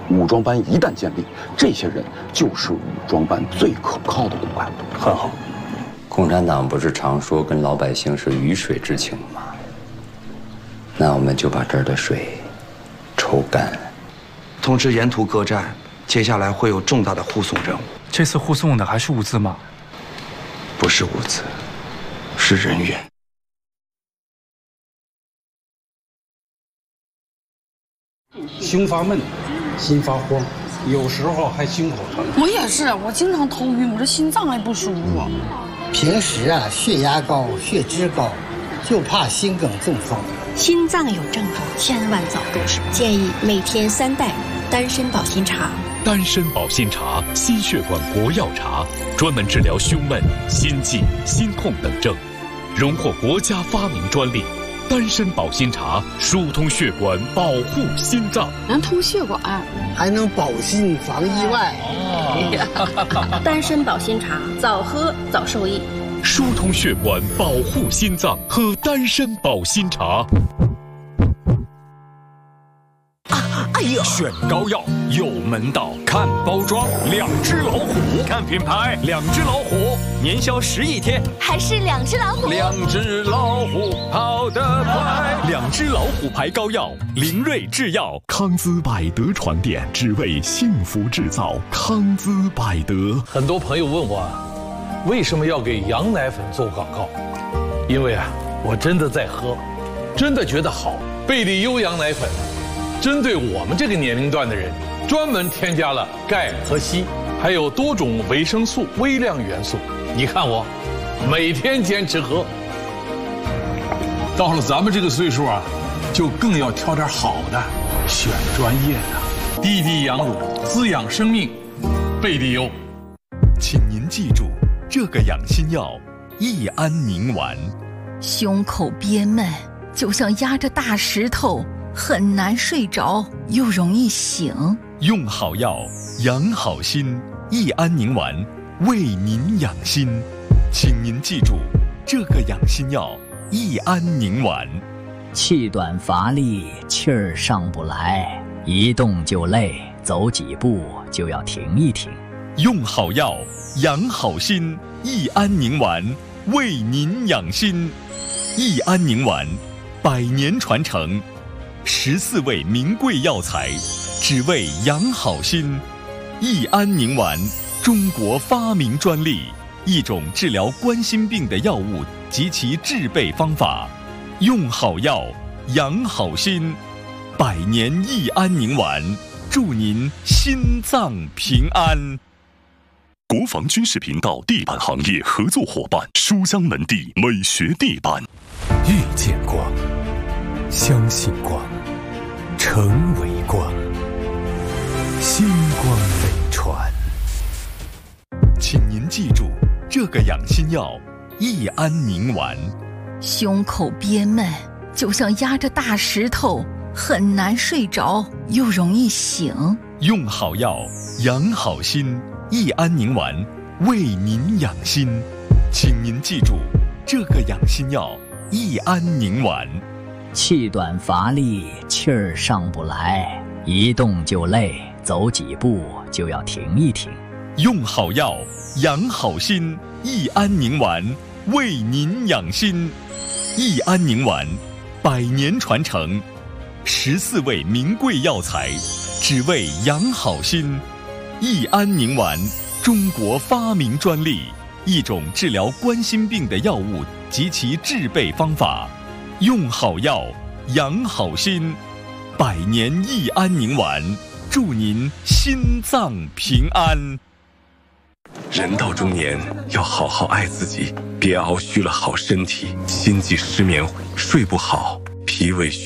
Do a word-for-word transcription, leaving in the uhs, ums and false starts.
武装班一旦建立，这些人就是武装班最可靠的骨干。 很好。 共产党不是常说跟老百姓是鱼水之情吗？那我们就把这儿的水抽干。 通知沿途各站，接下来会有重大的护送任务。 这次护送的还是物资吗？ 不是物资，是人员。 胸发闷，心发慌，有时候还心口疼。 我也是，我经常头晕，我这心脏还不舒服。 平时啊，血压高、血脂高，就怕心梗中风。 心脏有症状，千万早入手。建议每天三袋丹参保心茶。 丹参保心茶，心血管国药茶，专门治疗胸闷、心悸、心痛等症，荣获国家发明专利。丹参保心茶疏通血管，保护心脏， 能通血管， 还能保心防意外。 哦、丹参保心茶，早喝早受益。 疏通血管，保护心脏，喝丹参保心茶。 哎呦！选膏药有门道，看包装，两只老虎；看品牌，两只老虎，年销十亿天， 还是两只老虎。 两只老虎跑得快，两只老虎牌膏药，灵瑞制药。 康姿百德床垫，只为幸福制造。康姿百德。 很多朋友问我，为什么要给羊奶粉做广告？因为啊，我真的在喝，真的觉得好。贝利优羊奶粉。针对我们这个年龄段的人，专门添加了钙和硒，还有多种维生素、微量元素。你看我，每天坚持喝。到了咱们这个岁数啊，就更要挑点好的，选专业的。滴滴羊乳，滋养生命，贝利优。 请您记住，这个养心药益安宁丸。 胸口憋闷，就像压着大石头。很难睡着，又容易醒。 用好药，养好心。益安宁丸，为您养心。请您记住，这个养心药益安宁丸。 气短乏力，气儿上不来，一动就累，走几步就要停一停。 用好药，养好心。益安宁丸，为您养心。益安宁丸，百年传承。十四味名贵药材，只为养好心。益安宁丸，中国发明专利，一种治疗冠心病的药物及其制备方法。用好药，养好心。百年益安宁丸，祝您心脏平安。 国防军事频道地板行业合作伙伴书香门第美学地板。 遇见光，相信光，成为光，星光飞传。 请您记住，这个养心药益安宁丸。 胸口憋闷，就像压着大石头，很难睡着，又容易醒。 用好药，养好心。益安宁丸，为您养心。请您记住，这个养心药益安宁丸。 气短乏力，气儿上不来，一动就累，走几步就要停一停。 用好药，养好心。益安宁丸，为您养心。益安宁丸，百年传承，十四味名贵药材，只为养好心。益安宁丸，中国发明专利，一种治疗冠心病的药物及其制备方法。用好药，养好心。百年益安宁丸，祝您心脏平安。 人到中年，要好好爱自己，别熬虚了好身体，心悸失眠，睡不好，脾胃虚。